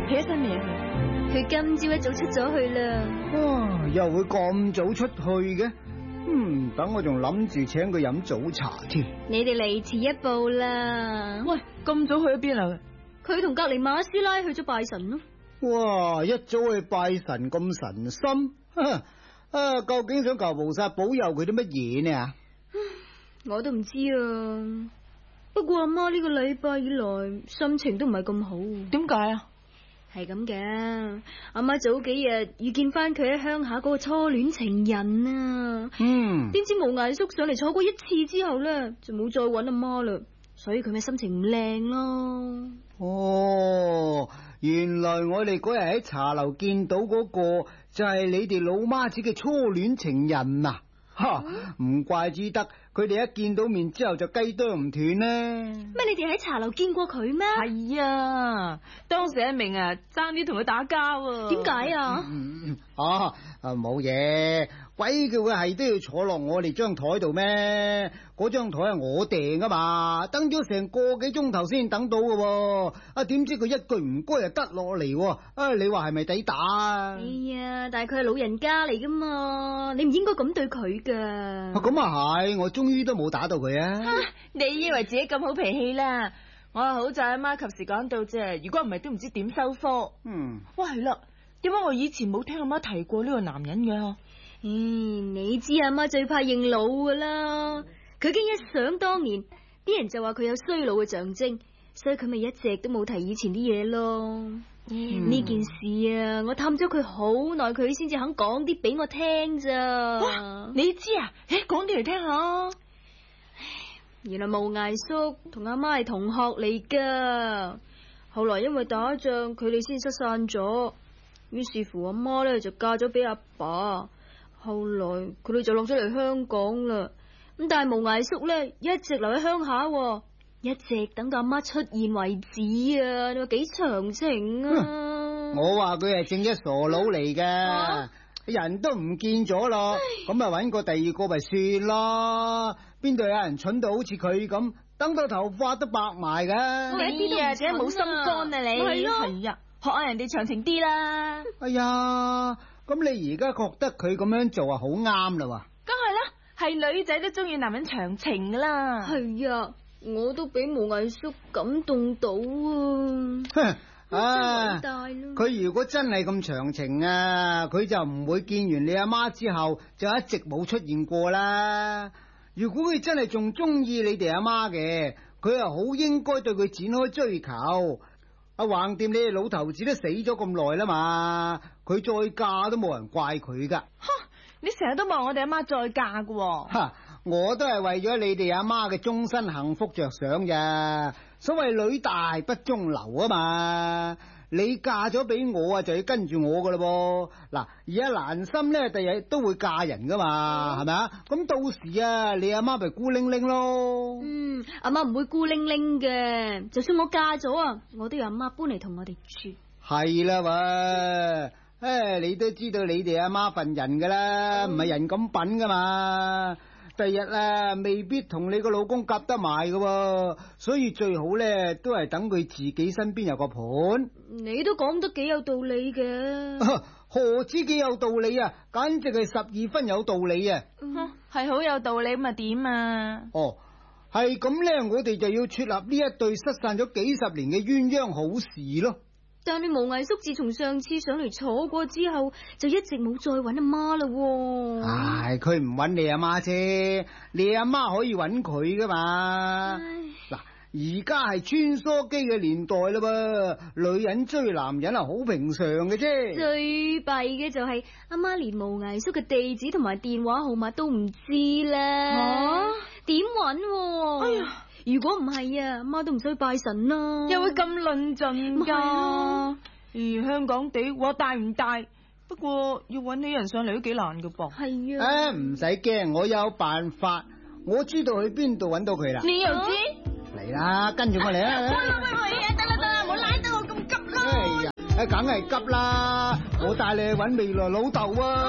起咗身未啊？ 佢今朝一早出咗去啦。 哇，又會咁早出去嘅？等我仲諗住請佢飲早茶添。 你哋嚟遲一步啦。 喂，咁早去咗邊啊？ 佢同隔籬馬師奶去咗拜神咯。 哇，一早去拜神咁神心，究竟想求菩薩保佑佢啲乜嘢呢？ 我都唔知啊。不過阿媽呢個禮拜以來心情都唔係咁好。 點解啊？ 係咁嘅，阿媽早幾日遇見翻佢喺鄉下嗰個初戀情人啊。點知無涯叔上嚟坐過一次之後咧，就冇再搵阿媽啦，所以佢咪心情唔靚咯。 哦，原來我哋嗰日喺茶樓見到嗰個就係你哋老媽子嘅初戀情人啊！唔怪之得佢哋一見到面之後就雞啄唔斷呢。 咩？你哋喺茶樓見過佢咩？ 係啊，當時阿明啊爭啲同佢打交啊。 點解啊？ 冇嘢，鬼叫佢係都要坐落我哋張台度咩？嗰張台係我訂噶嘛，等咗成個幾鐘頭先等到噶。點知佢一句唔該就得落嚟。你話係咪抵打啊？ 哎呀，但係佢係老人家嚟噶嘛，你唔應該咁對佢噶。 咁啊係，我終於都冇打到佢啊！ 你以為自己咁好脾氣啦？我係好在阿媽及時趕到啫，如果唔係都唔知點收科。哇，係啦，點解我以前冇聽阿媽提過呢個男人嘅？ 你知阿媽最怕認老噶啦，佢經一想當年，啲人就話佢有衰老嘅象徵，所以佢咪一直都冇提以前啲嘢咯。呢件事啊，我氹咗佢好耐，佢先至肯講啲俾我聽咋。 你知啊？講啲嚟聽下。 原來無涯叔同阿媽係同學嚟噶，後來因為打仗，佢哋先失散咗，於是乎阿媽咧就嫁咗俾阿爸。後來佢哋就落咗嚟香港啦，咁但係無涯叔咧一直留喺鄉下，一直等到阿媽出現為止啊！你話幾長情啊？ 我話佢係正一傻佬嚟嘅，人都唔見咗咯，咁咪搵個第二個咪算咯。邊度有人蠢到好似佢咁，等到頭髮都白埋㗎？ 你啊，自己冇心肝啊你！係啊，學下人哋長情啲啦。 哎呀！咁你而家覺得佢咁樣做啊好啱啦？ 梗係啦，係女仔都中意男人長情噶啦。 係啊，我都俾無涯叔感動到啊！ 佢如果真係咁長情啊，佢就唔會見完你阿媽之後就一直冇出現過啦。如果佢真係仲中意你哋阿媽嘅，佢又好應該對佢展開追求。橫掂你哋老頭子都死咗咁耐啦嘛，佢再嫁都冇人怪佢噶。 你成日都望我哋阿媽再嫁噶。 我都係為咗你哋阿媽嘅終身幸福着想咋。所謂女大不中留啊嘛，你嫁咗俾我啊，就要跟住我噶啦噃。嗱，而家蘭心咧，第日都會嫁人噶嘛，係咪啊？咁到時啊，你阿媽咪孤零零咯。 阿媽唔會孤零零嘅，就算我嫁咗啊，我都有阿媽搬嚟同我哋住。 係啦，你都知道你哋阿媽份人噶啦，唔係人咁品噶嘛。第日啊，未必同你個老公夾得埋噶，所以最好咧都係等佢自己身邊有個伴。 你都講得幾有道理嘅。 何止幾有道理啊，簡直係12分有道理啊。 係好有道理咁啊？點啊？ 係咁咧，我哋就要撮合呢一對失散咗幾十年嘅鴛鴦好事咯。 但你無涯叔自從上次上嚟坐過之後，就一直冇再搵阿媽啦。 佢唔搵你阿媽啫，你阿媽可以搵佢噶嘛。嗱，而家係穿梭機嘅年代啦噃，女人追男人係好平常嘅啫。最弊嘅就係阿媽連無涯叔嘅地址同埋電話號碼都唔知啦。點搵？哎呀！如果唔係啊，阿媽都唔使去拜神啦。 又會咁論盡噶？香港地話大唔大？不過要搵起人上嚟都幾難噶噃。 係啊。 唔使驚，我有辦法，我知道去邊度搵到佢啦。 你又知？ 嚟啦，跟住我嚟啦。 喂，得啦，唔好拉得我咁急啦。 梗係急啦，我帶你去搵未來老豆啊。